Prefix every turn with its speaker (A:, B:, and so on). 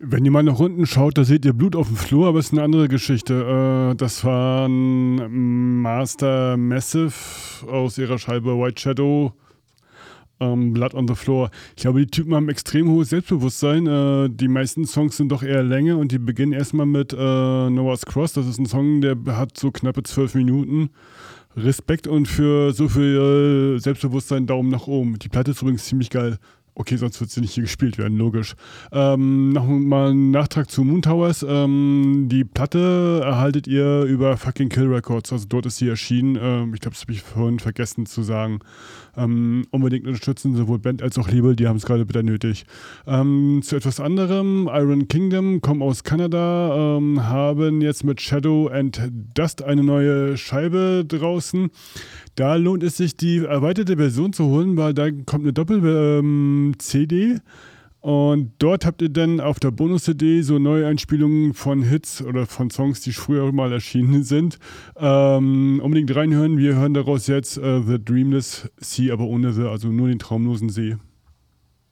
A: Wenn ihr mal nach unten schaut, da seht ihr Blut auf dem Flur, aber es ist eine andere Geschichte. Das waren Master Massive aus ihrer Scheibe White Shadow, Blood on the Floor. Ich glaube, die Typen haben extrem hohes Selbstbewusstsein. Die meisten Songs sind doch eher Länge und die beginnen erstmal mit Noah's Cross. Das ist ein Song, der hat so knappe 12 Minuten. Respekt und für so viel Selbstbewusstsein Daumen nach oben. Die Platte ist übrigens ziemlich geil. Okay, sonst wird sie nicht hier gespielt werden, logisch. Nochmal ein Nachtrag zu Moon Towers. Die Platte erhaltet ihr über Fucking Kill Records. Also dort ist sie erschienen. Ich glaube, das habe ich vorhin vergessen zu sagen. Unbedingt unterstützen, sowohl Band als auch Label, die haben es gerade bitter nötig. Zu etwas anderem, Iron Kingdom, kommen aus Kanada, haben jetzt mit Shadow and Dust eine neue Scheibe draußen. Da lohnt es sich, die erweiterte Version zu holen, weil da kommt eine Doppel-CD und dort habt ihr dann auf der Bonus-CD so neue Einspielungen von Hits oder von Songs, die früher mal erschienen sind. Unbedingt reinhören. Wir hören daraus jetzt The Dreamless Sea, aber ohne The, also nur den traumlosen See.